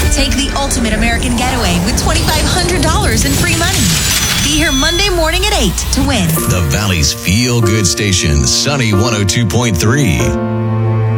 Take the ultimate American getaway with $2,500 in free money. Be here Monday morning at 8 to win. The Valley's feel-good station, Sunny 102.3.